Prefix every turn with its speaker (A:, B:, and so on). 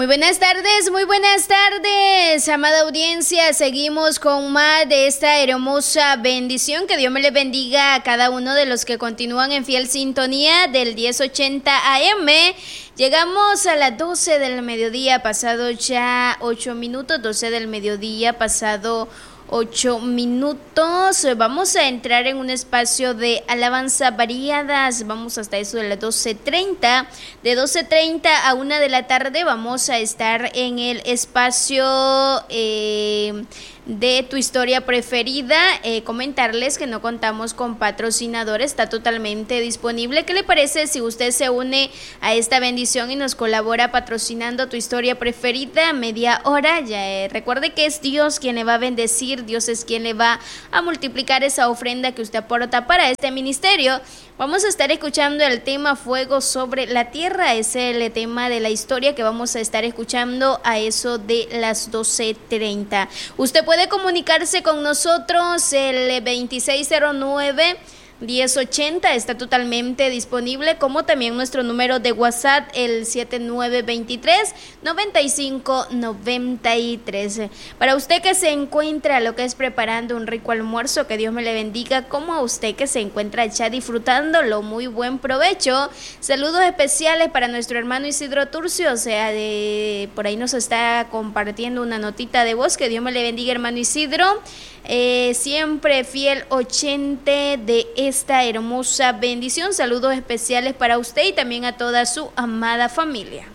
A: Muy buenas tardes, amada audiencia. Seguimos con más de esta hermosa bendición. Que Dios me le bendiga a cada uno de los que continúan en fiel sintonía del 1080 AM. Llegamos a las 12 del mediodía, pasado ya 8 minutos, 12 del mediodía, pasado 8 minutos. Vamos a entrar en un espacio de alabanza variadas. Vamos hasta eso de las 12:30. De 12:30 a 1 de la tarde vamos a estar en el espacio de tu historia preferida. Comentarles que no contamos con patrocinadores, está totalmente disponible. ¿Qué le parece si usted se une a esta bendición y nos colabora patrocinando tu historia preferida? Media hora. Recuerde que es Dios quien le va a bendecir, Dios es quien le va a multiplicar esa ofrenda que usted aporta para este ministerio. Vamos a estar escuchando el tema Fuego sobre la Tierra. Es el tema de la historia que vamos a estar escuchando a eso de las 12:30. Usted puede comunicarse con nosotros, el 2609-1080 está totalmente disponible, como también nuestro número de WhatsApp, el 7923-9593. Para usted que se encuentra lo que es preparando un rico almuerzo, que Dios me le bendiga, como a usted que se encuentra ya disfrutándolo, muy buen provecho. Saludos especiales para nuestro hermano Isidro Turcio, por ahí nos está compartiendo una notita de voz. Que Dios me le bendiga, hermano Isidro. Siempre fiel oyente de esta hermosa bendición. Saludos especiales para usted y también a toda su amada familia.